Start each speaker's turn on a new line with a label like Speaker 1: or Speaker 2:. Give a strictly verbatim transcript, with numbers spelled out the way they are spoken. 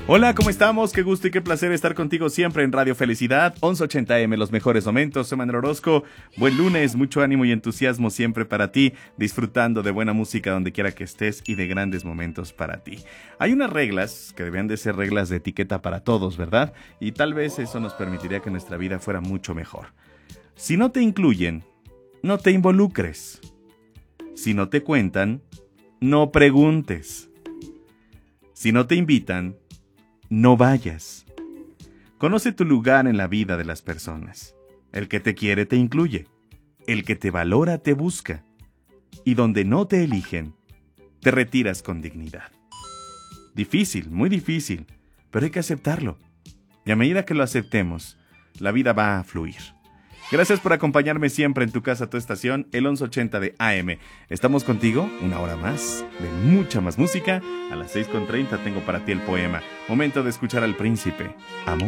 Speaker 1: Hola, ¿cómo estamos? Qué gusto y qué placer estar contigo siempre en Radio Felicidad, once ochenta eme, los mejores momentos. Soy Manuel Orozco. Buen lunes, mucho ánimo y entusiasmo siempre para ti, disfrutando de buena música donde quiera que estés y de grandes momentos para ti. Hay unas reglas que deben de ser reglas de etiqueta para todos, ¿verdad? Y tal vez eso nos permitiría que nuestra vida fuera mucho mejor. Si no te incluyen, no te involucres. Si no te cuentan, no preguntes. Si no te invitan, no vayas. Conoce tu lugar en la vida de las personas. El que te quiere te incluye. El que te valora te busca. Y donde no te eligen, te retiras con dignidad. Difícil, muy difícil, pero hay que aceptarlo. Y a medida que lo aceptemos, la vida va a fluir. Gracias por acompañarme siempre en tu casa, tu estación, el once ochenta de A M. Estamos contigo una hora más, de mucha más música. A las seis con treinta tengo para ti el poema. Momento de escuchar al príncipe. Amor.